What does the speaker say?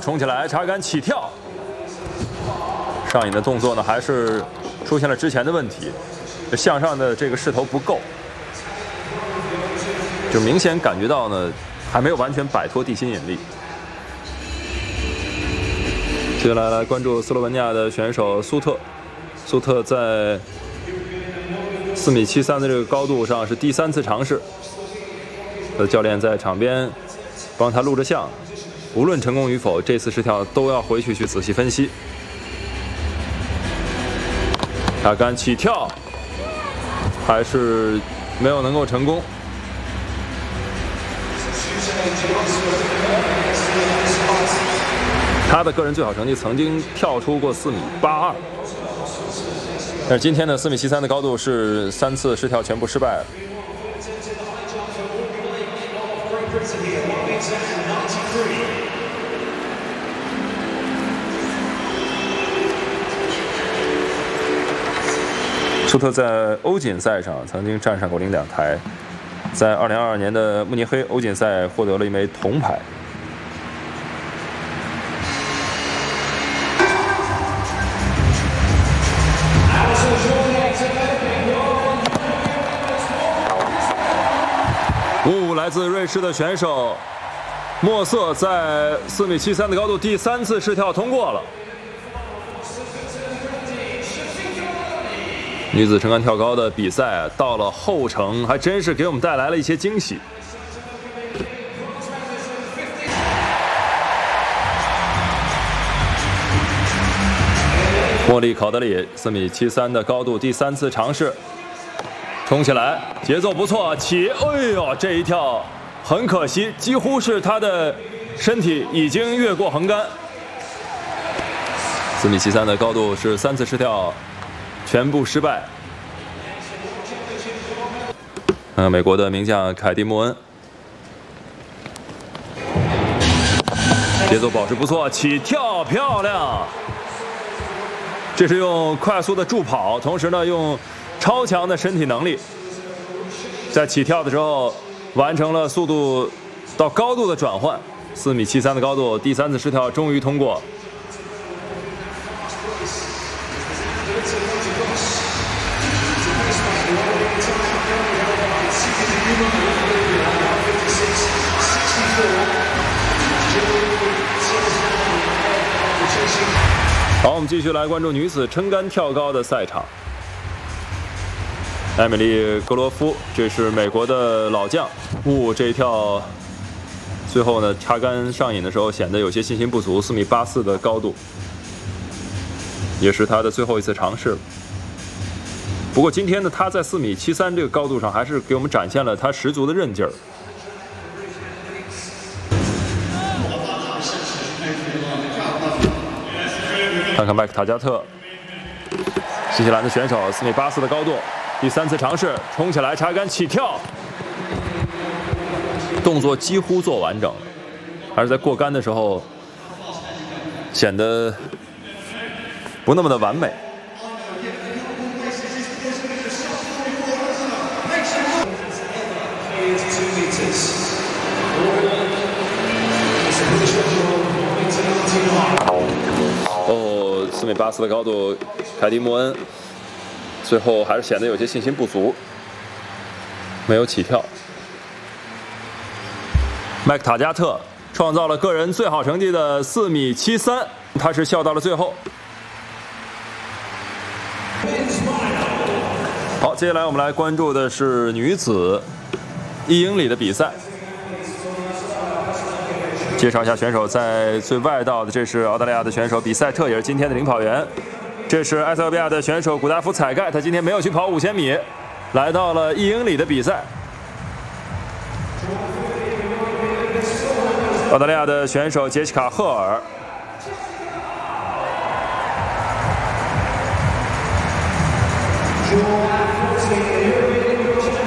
冲起来，插杆起跳。上瘾的动作呢，还是出现了之前的问题，向上的这个势头不够，就明显感觉到呢，还没有完全摆脱地心引力。接下来关注斯洛文尼亚的选手苏特，苏特在4.73米的这个高度上是第3次尝试，他的教练在场边帮他录着像，无论成功与否，这次试跳都要回去仔细分析。插杆起跳，还是没有能够成功。他的个人最好成绩曾经跳出过4.82米，但是今天的4.73米的高度是3次试跳全部失败了。苏特在欧锦赛上曾经站上过领奖台，在2022年的慕尼黑欧锦赛获得了一枚铜牌。来自瑞士的选手莫瑟在4.73米的高度第3次试跳通过了。女子撑杆跳高的比赛到了后程，还真是给我们带来了一些惊喜。莫莉考德里4.73米的高度第3次尝试，冲起来，节奏不错，起，哎呦，这一跳很可惜，几乎是他的身体已经越过横杆。4.73米的高度是3次试跳全部失败。美国的名将凯蒂·莫恩，节奏保持不错，起跳漂亮。这是用快速的助跑，同时呢用超强的身体能力，在起跳的时候完成了速度到高度的转换。4.73米的高度，第3次试跳终于通过。好，我们继续来关注女子撑杆跳高的赛场。艾米丽·格罗夫，这是美国的老将。这一跳最后呢，插杆上瘾的时候显得有些信心不足。4.84米的高度，也是他的最后一次尝试。不过今天呢，他在4.73米这个高度上，还是给我们展现了他十足的韧劲儿。看看麦克塔加特，新西兰的选手4.84米的高度，第3次尝试，冲起来，插杆起跳，动作几乎做完整了，还是在过杆的时候显得不那么的完美。4.84米的高度，凯蒂·莫恩最后还是显得有些信心不足，没有起跳。麦克塔加特创造了个人最好成绩的4.73米，他是笑到了最后。好，接下来我们来关注的是女子1英里的比赛。介绍一下选手，在最外道的，这是澳大利亚的选手比赛特，也是今天的领跑员。这是埃塞俄比亚的选手古达夫采盖，他今天没有去跑5000米，来到了1英里的比赛。澳大利亚的选手杰西卡·赫尔，